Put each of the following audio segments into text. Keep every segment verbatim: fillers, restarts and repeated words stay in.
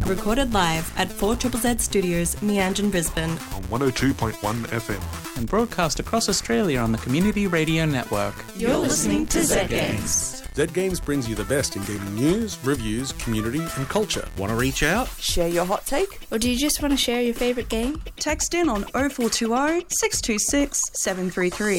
recorded live at four Z Z Studios, Meanjin, Brisbane. On one oh two point one F M. And broadcast across Australia on the Community Radio Network. You're listening to Z Games. Z Games brings you the best in gaming news, reviews, community and culture. Want to reach out? Share your hot take? Or do you just want to share your favourite game? Text in on oh four two oh, six two six, seven three three.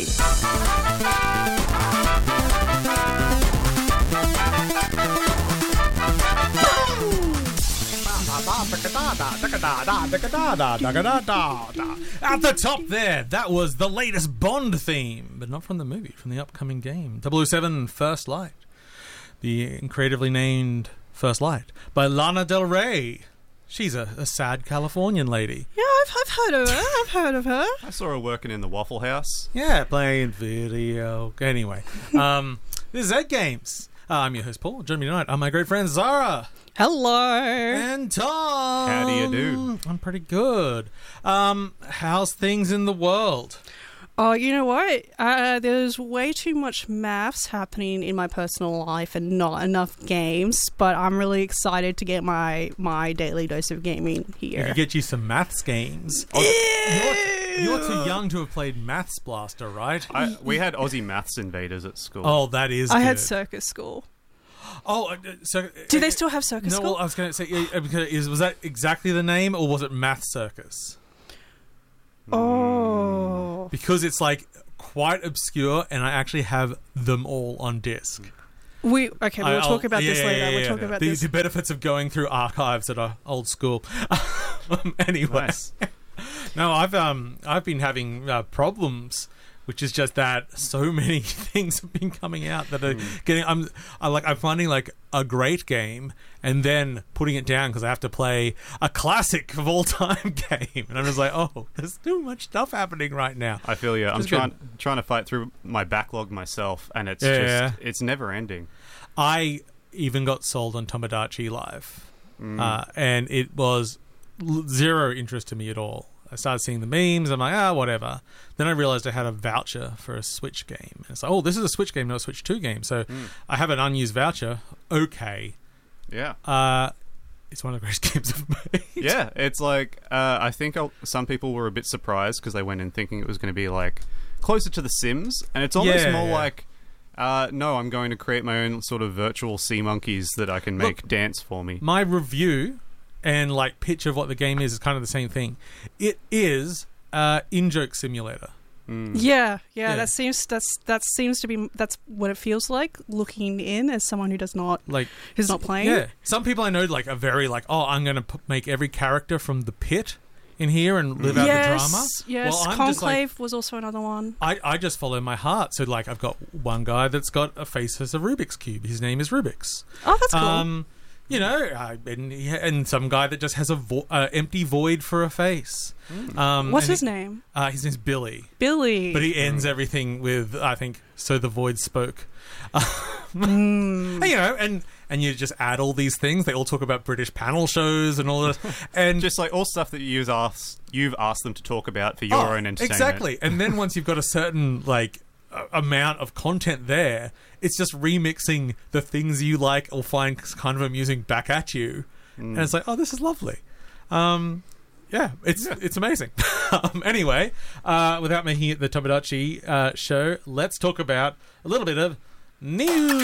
At the top there, that was the latest Bond theme, but not from the movie, from the upcoming game, double oh seven First Light. The creatively named First Light by Lana Del Rey. She's a, a sad Californian lady. Yeah, I've, I've heard of her. I've heard of her. I saw her working in the Waffle House. Yeah, playing video. Anyway, um, this is Z Games. Uh, I'm your host, Paul. Joining me tonight are my great friends, Zara. Hello. And Tom. How do you do? I'm pretty good. Um, how's things in the world? Oh, you know what? Uh, there's way too much maths happening in my personal life and not enough games, but I'm really excited to get my, my daily dose of gaming here. You can get you some maths games. Ew. You're, you're too young to have played Maths Blaster, right? I, we had Aussie Maths Invaders at school. Oh, that is I good. had Circus School. Oh, uh, so... Do uh, they still have Circus no, School? well, I was going to say, uh, because is, was that exactly the name, or was it Math Circus? Oh. Because it's, like, quite obscure, and I actually have them all on disc. We Okay, we'll I, talk about yeah, this later. Yeah, yeah, we'll yeah. talk about the, this. The benefits of going through archives that are old school. um, anyway. Nice. No, I've um I've been having uh, problems, which is just that so many things have been coming out that are mm. getting. I'm I like I'm finding like a great game and then putting it down because I have to play a classic of all time game, and I'm just like, oh, there's too much stuff happening right now. I feel you. I'm It's trying good. trying to fight through my backlog myself, and it's Yeah. just it's never ending. I even got sold on Tomodachi Live, Mm. uh, and it was l- zero interest to me at all. I started seeing the memes. I'm like, ah, whatever. Then I realized I had a voucher for a Switch game. And it's like, oh, this is a Switch game, not a Switch two game. So Mm. I have an unused voucher. Okay. Yeah. Uh, it's one of the greatest games I've made. Yeah, it's like uh, I think I'll, some people were a bit surprised because they went in thinking it was going to be like closer to The Sims, and it's almost Yeah, more yeah. like uh, no, I'm going to create my own sort of virtual sea monkeys that I can make Look, dance for me. My review and like pitch of what the game is is kind of the same thing. It is uh, in-joke simulator. Mm. Yeah, yeah, Yeah. that seems that's that seems to be that's what it feels like looking in as someone who does not Like who's not playing. Yeah, some people I know like are very like, oh, I'm going to p- make every character from the pit in here and live out yes, the drama. yes. Well, I'm just Conclave like, was also another one. I, I just follow my heart. So like, I've got one guy that's got a face as a Rubik's cube. His name is Rubik's. Oh, that's cool. Um, you know, uh, and he, and some guy that just has a vo- uh, empty void for a face. Mm. Um, What's and his he- name? Uh, his name's Billy. Billy. But he ends everything with, I think, so the void spoke. Mm. And, you know, and and you just add all these things. They all talk about British panel shows and all this, and Just like all stuff that you've asked, you've asked them to talk about for your Oh, own entertainment. exactly. And then once you've got a certain like a- amount of content there, it's just remixing the things you like or find kind of amusing back at you, Mm. and it's like, oh, this is lovely. Um, yeah, it's it's amazing. um, anyway, uh, without making it the Tomodachi uh, show, let's talk about a little bit of news.